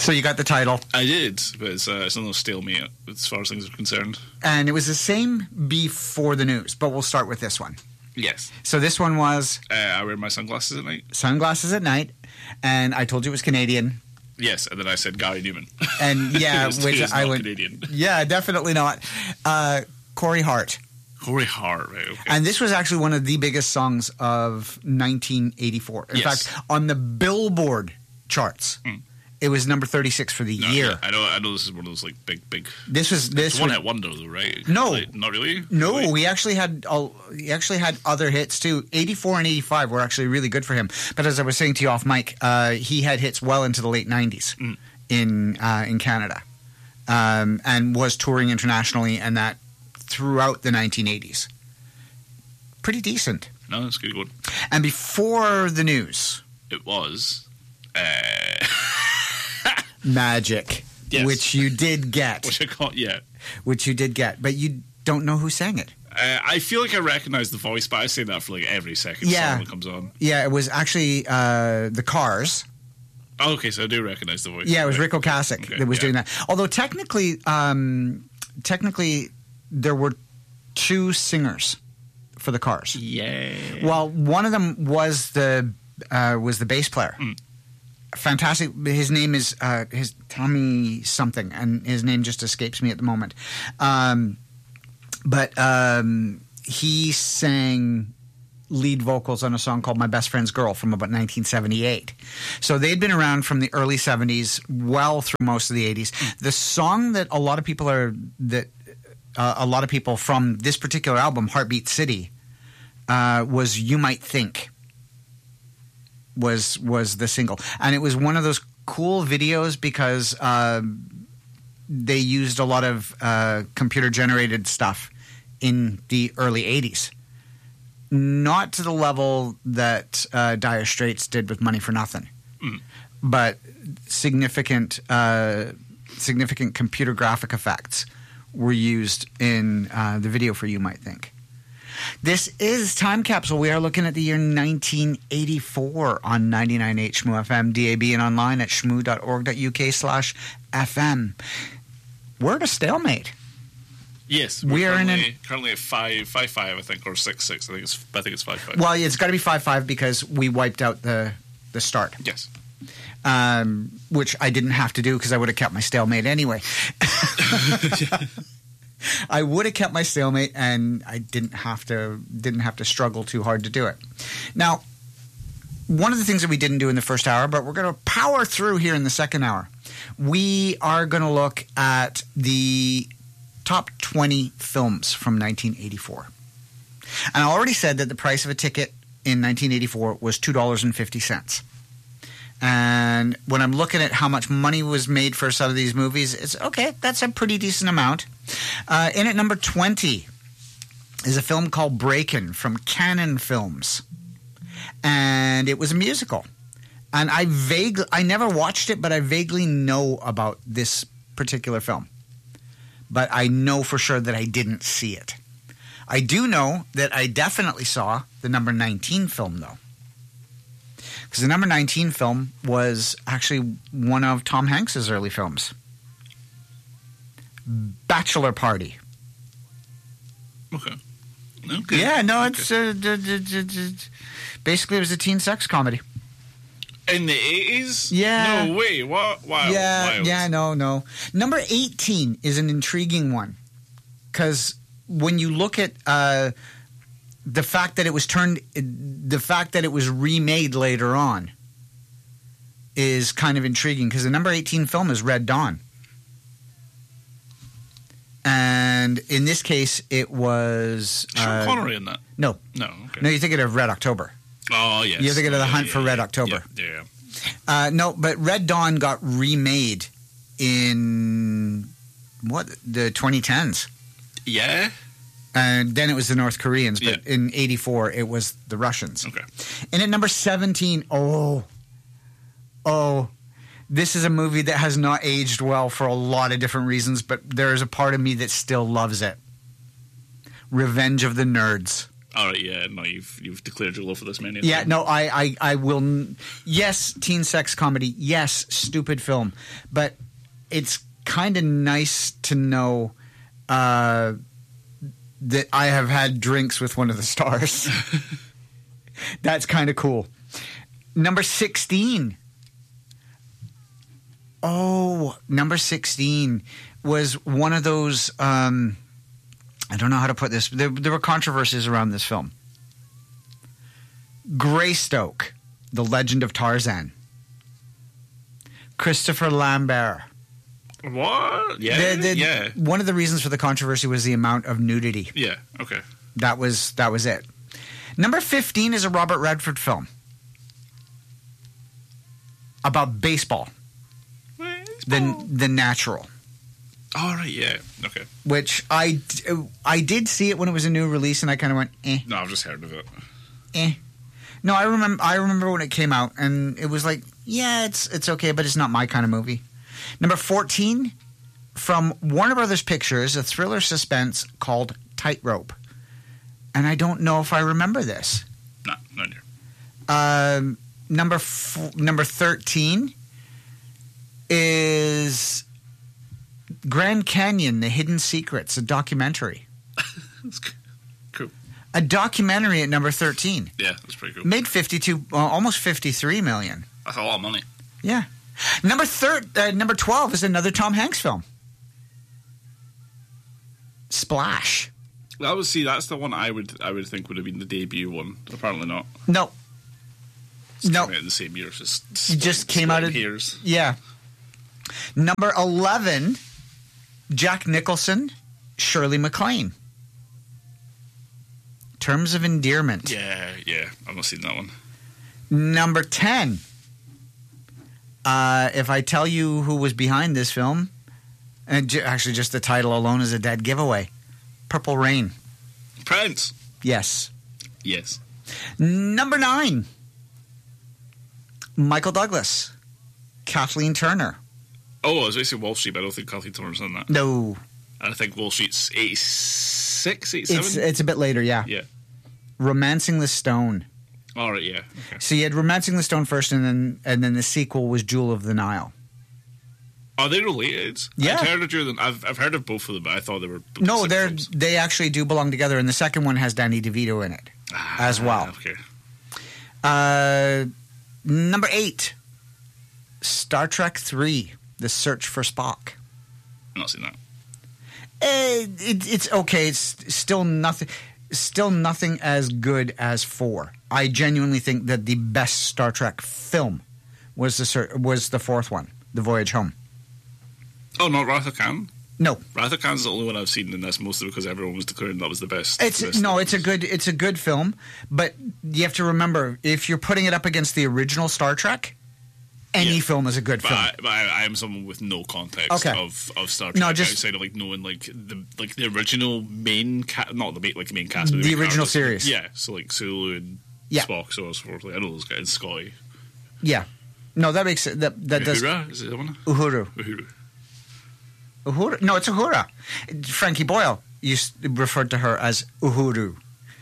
So you got the title. I did, but it's a little stalemate as far as things are concerned. And it was the same before the news, but we'll start with this one. Yes. So this one was... I wear my sunglasses at night. Sunglasses at night, and I told you it was Canadian. Yes, and then I said Gary Newman. And yeah, which I went Canadian. Yeah, definitely not. Corey Hart. Corey Hart, right? Okay. And this was actually one of the biggest songs of 1984. In fact, on the Billboard charts, it was number 36 for the year. Yeah, I know. This is one of those like big. This it's one hit wonder, though, right? No, like, not really. No, really? He actually had other hits too. 84 and 85 were actually really good for him. But as I was saying to you off mic, he had hits well into the late 90s in Canada, and was touring internationally, and that throughout the 1980s. Pretty decent. No, that's good. And before the news, it was Magic, yes. which you did get. Which I caught, yeah. Which you did get, but you don't know who sang it. I feel like I recognize the voice, but I say that for like every second song that comes on. Yeah, it was actually the Cars. Oh, okay, so I do recognize the voice. Yeah, it was Rick Ocasek that was doing that. Although technically, there were two singers for the Cars. Yeah. Well, one of them was the bass player. Fantastic. His name is his Tommy something, and his name just escapes me at the moment. But he sang lead vocals on a song called My Best Friend's Girl from about 1978. So they'd been around from the early 70s well through most of the 80s. The song that a lot of people from this particular album, Heartbeat City, was You Might Think. Was the single, and it was one of those cool videos because they used a lot of computer generated stuff in the early 80s, not to the level that Dire Straits did with Money for Nothing, but significant computer graphic effects were used in the video for You Might Think. This is Time Capsule. We are looking at the year 1984 on 99.8 Shmoo FM, DAB, and online at shmoo.org.uk/FM. We're at a stalemate. Yes, we're currently at 5-5, I think, or 6-6. I think it's 5-5. Well, it's got to be 5-5 because we wiped out the start. Yes. Which I didn't have to do because I would have kept my stalemate anyway. I would have kept my stalemate, and I didn't have to struggle too hard to do it. Now, one of the things that we didn't do in the first hour, but we're going to power through here in the second hour, we are going to look at the top 20 films from 1984. And I already said that the price of a ticket in 1984 was $2.50. And when I'm looking at how much money was made for some of these movies, it's okay, that's a pretty decent amount. In at number 20 is a film called Breakin' from Cannon Films. And it was a musical. And I never watched it, but I vaguely know about this particular film. But I know for sure that I didn't see it. I do know that I definitely saw the number 19 film, though. Because the number 19 film was actually one of Tom Hanks's early films. Bachelor Party. Okay. Yeah, no, it's basically it was a teen sex comedy. In the 80s? Yeah. No way. What? Wow. Yeah, no. Number 18 is an intriguing one. Because when you look at the fact that it was remade later on is kind of intriguing. Because the number 18 film is Red Dawn. And in this case, it was... Sean Connery in that? No. No, okay. No, you're thinking of Red October. Oh, yes. You're thinking of The Hunt for Red October. Yeah. No, but Red Dawn got remade in, the 2010s. Yeah? And then it was the North Koreans, but in 84, it was the Russians. Okay. And at number 17, this is a movie that has not aged well for a lot of different reasons, but there is a part of me that still loves it. Revenge of the Nerds. All right, yeah, no, you've declared your love for this man. Yeah, no, I will. Yes, teen sex comedy. Yes, stupid film, but it's kind of nice to know that I have had drinks with one of the stars. That's kind of cool. Number 16. Oh, number 16 was one of those. I don't know how to put this. There were controversies around this film. Greystoke, The Legend of Tarzan. Christopher Lambert. What? Yeah, yeah. One of the reasons for the controversy was the amount of nudity. Yeah, okay. That was it. Number 15 is a Robert Redford film about baseball. The Natural. All right, yeah, okay. Which I did see it when it was a new release, and I kind of went, eh. No, I've just heard of it. Eh. No, I remember when it came out, and it was like, yeah, it's okay, but it's not my kind of movie. Number 14, from Warner Brothers Pictures, a thriller suspense called Tightrope. And I don't know if I remember this. No, not here. Number 13 is Grand Canyon, The Hidden Secrets, a documentary. That's cool. A documentary at number 13. Yeah, that's pretty cool. Made almost 53 million. That's a lot of money. Yeah. Number 12 is another Tom Hanks film. Splash. That's the one I would think would have been the debut one. Apparently not. No. Came out in the same year. Just came out of years. Yeah. Number 11, Jack Nicholson, Shirley MacLaine. Terms of Endearment. Yeah. I've not seen that one. Number 10. If I tell you who was behind this film, and actually just the title alone is a dead giveaway. Purple Rain. Prince. Yes. Yes. Number 9. Michael Douglas. Kathleen Turner. Oh, I was going to say Wall Street, but I don't think Kathleen Turner's in that. No. And I think Wall Street's 86, 87? It's a bit later, yeah. Yeah. Romancing the Stone. All right, yeah. Okay. So you had Romancing the Stone first, and then the sequel was Jewel of the Nile. Are they related? Yeah. I've heard of both of them, but I thought they were... No, they actually do belong together, and the second one has Danny DeVito in it as well. Okay. Number 8, Star Trek 3, The Search for Spock. I've not seen that. It's okay. It's still nothing as good as 4. I genuinely think that the best Star Trek film was the fourth one, The Voyage Home. Oh, not Wrath of Khan? No. Wrath of Khan's the only one I've seen in this, mostly because everyone was declaring that was the best. It's a good film, but you have to remember, if you're putting it up against the original Star Trek, any film is a good film. But I am someone with no context of Star Trek. No, just outside of knowing the original main cast, not the main cast, but the original series. Yeah, so Sulu and Spock, so on and so forth. I know those guys. Scotty. Yeah, no, that makes it. That does. Uhura, is it that one? Uhura. No, it's Uhura. Frankie Boyle referred to her as Uhuru.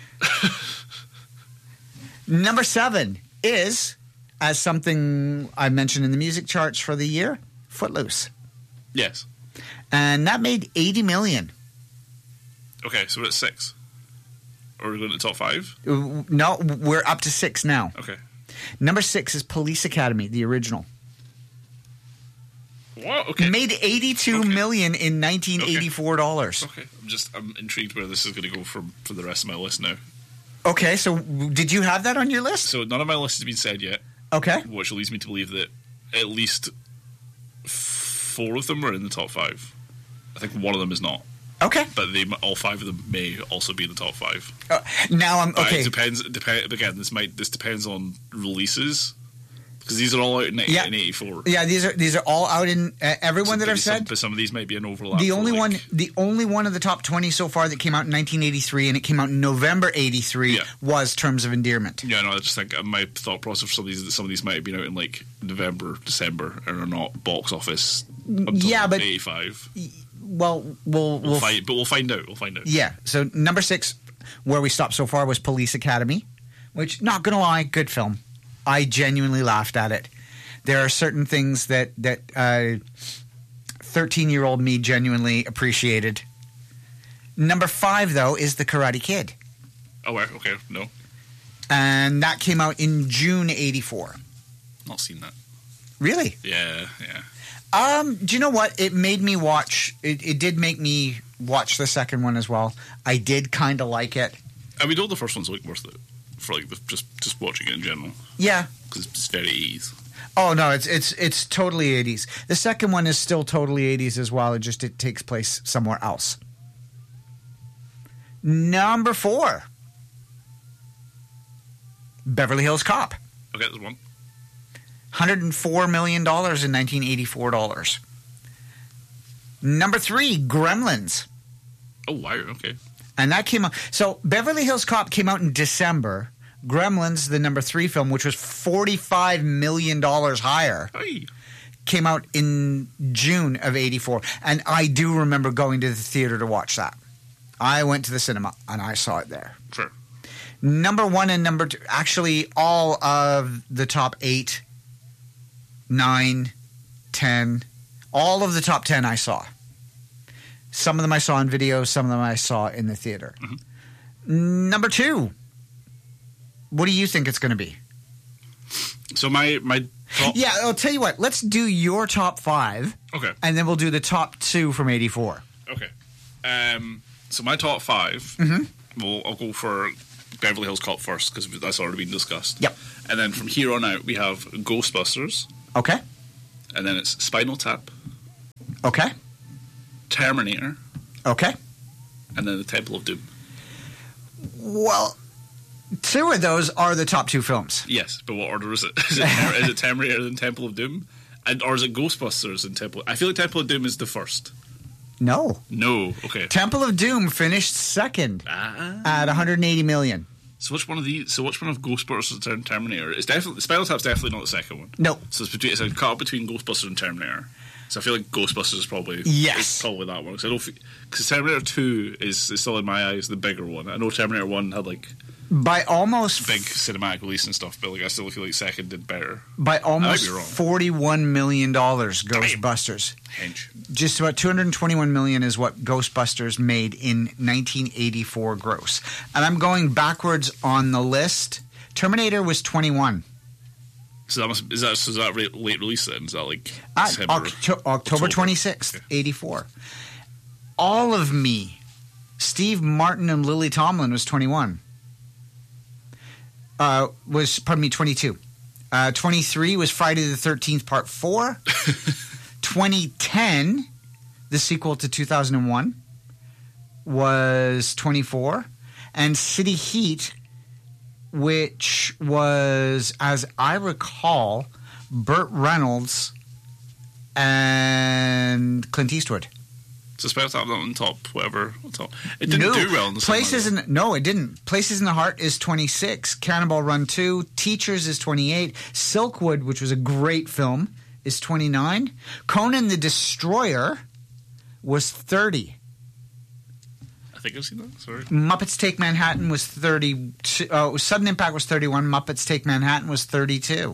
Number 7 is, as something I mentioned in the music charts for the year, Footloose. Yes. And that made 80 million. Okay, so we're at 6. Or we're going to the top 5? No, we're up to 6 now. Okay. Number 6 is Police Academy, the original. What? Okay. Made $82 million in $1984. Okay. I'm intrigued where this is going to go for the rest of my list now. Okay, so did you have that on your list? So none of my list has been said yet. Okay. Which leads me to believe that at least 4 of them are in the top 5. I think one of them is not. Okay. But all 5 of them may also be in the top 5. Now I'm okay. It depends. Again, this depends on releases. Because these are all out in 84. Yeah, these are all out in everyone that I've said. But some of these might be an overlap. The only one of the top 20 so far that came out in 1983, and it came out in November 83, was Terms of Endearment. Yeah, no, I just think my thought process for some of these might have been out in November, December, and are not box office until 85. Well, we'll find out. We'll find out. Yeah. So number 6, Where we stopped so far was Police Academy, which, not going to lie, good film. I genuinely laughed at it. There are certain things that 13-year-old me genuinely appreciated. Number 5, though, is The Karate Kid. Oh, okay, no. And that came out in June 84. Not seen that. Really? Yeah. Do you know what? It made me watch. It did make me watch the second one as well. I did kind of like it. I mean, the first one's like worth it for like just watching it in general. Yeah, because it's very 80s. Oh no, it's totally 80s. The second one is still totally 80s as well. It takes place somewhere else. Number 4, Beverly Hills Cop. Okay, there's one. $104 million in 1984 dollars. Number 3, Gremlins. Oh, wow, okay. And that came out. So Beverly Hills Cop came out in December. Gremlins, the number 3 film, which was $45 million higher, Hey. came out in June of 84. And I do remember going to the theater to watch that. I went to the cinema and I saw it there. Sure. Number 1 and number 2, actually all of the top 8, 9, 10, all of the top 10 I saw. Some of them I saw in video, some of them I saw in the theater. Mm-hmm. Number 2, what do you think it's going to be? So my top... Yeah, I'll tell you what. Let's do your top 5. Okay. And then we'll do the top 2 from 84. Okay. So my top 5, Mm-hmm. I'll go for Beverly Hills Cop first because that's already been discussed. Yep. And then from here on out, we have Ghostbusters. Okay. And then it's Spinal Tap, Okay. Terminator, Okay. and then the Temple of Doom. Well, 2 of those are the top 2 films. Yes, but what order is it? Is it Terminator and Temple of Doom? Or is it Ghostbusters and Temple? I feel like Temple of Doom is the first. No. No, okay. Temple of Doom finished second at $180 million. So which one of Ghostbusters and Terminator? It's definitely Spinal Tap's definitely not the second one. No. So it's a cut between Ghostbusters and Terminator. So I feel like Ghostbusters is probably Yes. probably that one because Terminator 2 is still in my eyes the bigger one. I know Terminator 1 had like By almost big cinematic release and stuff, but like I still feel like second did better. By almost be wrong. $41 million, Ghostbusters. Hench. Just about $221 million is what Ghostbusters made in 1984 gross. And I'm going backwards on the list. Terminator was 21. So is that late release then? Is that like December? October 26th, Okay. 84. All of Me, Steve Martin and Lily Tomlin was 21. 22. 23 was Friday the 13th Part 4. 2010, the sequel to 2001, was 24. And City Heat, which was, as I recall, Burt Reynolds and Clint Eastwood. So Spinal Tap not on top, whatever. On top. It didn't do well in the cinema. No, it didn't. Places in the Heart is 26. Cannonball Run 2. Teachers is 28. Silkwood, which was a great film, is 29. Conan the Destroyer was 30. I think I've seen that. Sorry. Muppets Take Manhattan was 30. Sudden Impact was 31. Muppets Take Manhattan was 32.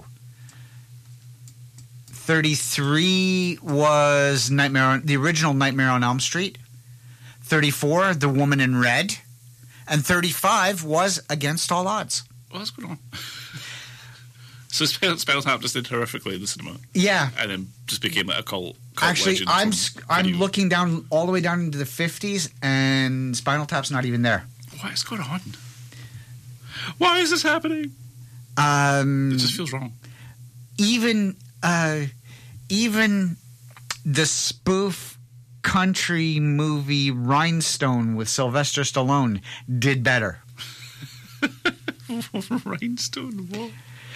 33 was the original Nightmare on Elm Street. 34, The Woman in Red. And 35 was Against All Odds. Well, that's good on. So Spinal Tap just did horrifically in the cinema. Yeah. And then just became like a cult Actually, legend. I'm looking down all the way down into the 50s, and Spinal Tap's not even there. What is going on? Why is this happening? It just feels wrong. Even the spoof country movie Rhinestone with Sylvester Stallone did better. Rhinestone, what?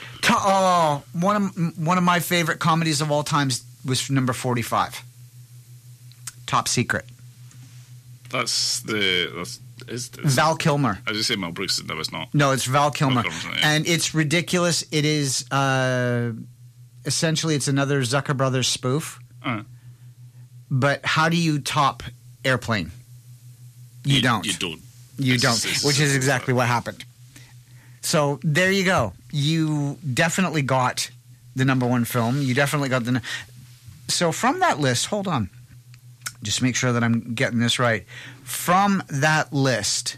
One of my favorite comedies of all times was number 45. Top Secret. Is Val Kilmer. I just say Mel Brooks. No, it's not. No, it's Val Kilmer. Val Kilmer's not, yeah. And it's ridiculous. It is essentially it's another Zucker Brothers spoof. But how do you top Airplane? You don't. You don't. You don't, which is exactly what happened. So there you go. You definitely got the number one film. You definitely got the... So from that list, hold on. Just make sure that I'm getting this right. From that list,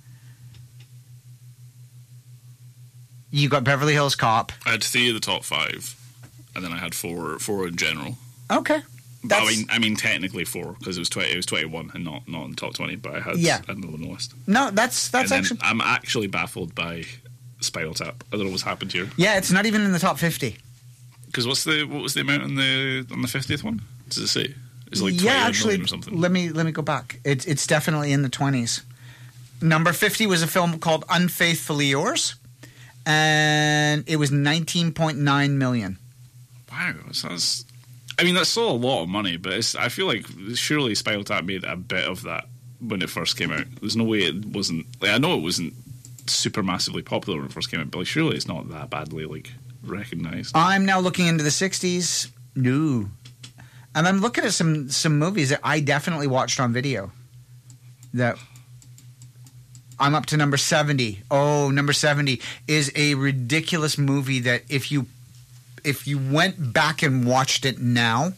you got Beverly Hills Cop. I had 3 of the top 5, and then I had four in general. Okay. But I mean, technically 4 because it was 21 and not in the top 20. But I had another one on the list. No, that's actually. I'm actually baffled by Spinal Tap. I don't know what's happened here. Yeah, it's not even in the top 50. Because what was the amount on the 50th one? Does it say? It's like 20 actually, or something. let me go back. It's definitely in the 20s. Number 50 was a film called Unfaithfully Yours, and it was 19.9 million. Wow, that's still a lot of money, but I feel like surely Spinal Tap made a bit of that when it first came out. There's no way it wasn't. Like, I know it wasn't super massively popular when it first came out, but like, surely it's not that badly like recognized. I'm now looking into the 60s. No. And I'm looking at some movies that I definitely watched on video. That I'm up to number 70. Oh, number 70 is a ridiculous movie that if you went back and watched it now,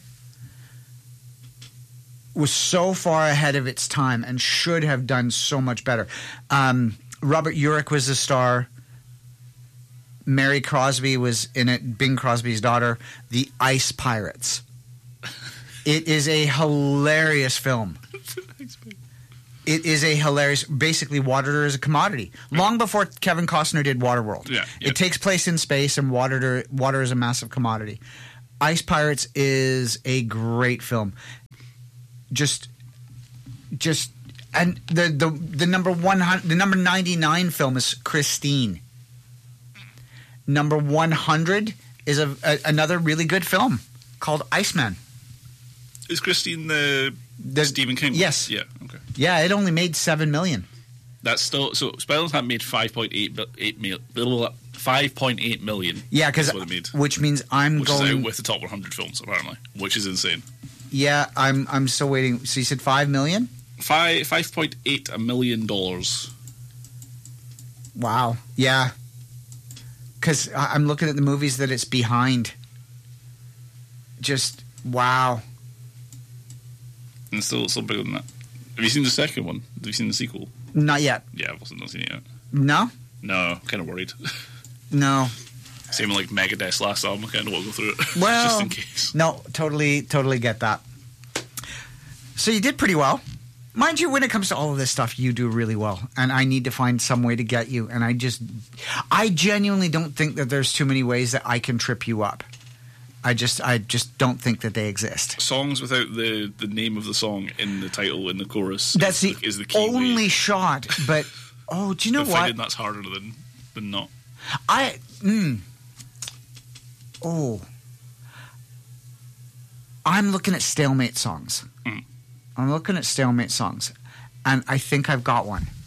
was so far ahead of its time and should have done so much better. Robert Urich was the star. Mary Crosby was in it, Bing Crosby's daughter. The Ice Pirates. It is a hilarious film. It is a hilarious... Basically, water is a commodity. Long before Kevin Costner did Waterworld. Yeah. It takes place in space, and water is a massive commodity. Ice Pirates is a great film. And the number 99 film is Christine. Number 100 is another really good film called Iceman. Is Christine the Stephen King one? Yes. Yeah. Okay. Yeah, it only made $7 million. That's still so. Spinal Tap made 5.8 million. Yeah, because which means which is out with the top 100 films apparently, which is insane. Yeah, I'm still waiting. So you said $5 million? $5.8 million. Wow. Yeah. Because I'm looking at the movies that it's behind. Just wow. And it's still bigger than that. Have you seen the second one? Have you seen the sequel? Not yet. Yeah, I've also not seen it yet. No? No, kind of worried. No. Same like Megadeth's last album. I kind of want to go through it. Well, just in case. No, totally get that. So you did pretty well. Mind you, when it comes to all of this stuff, you do really well. And I need to find some way to get you. And I genuinely don't think that there's too many ways that I can trip you up. I just don't think that they exist. Songs without the name of the song in the title in the chorus is the key only way. Shot. But do you know what? That's harder than not. I'm looking at stalemate songs. I'm looking at stalemate songs, and I think I've got one.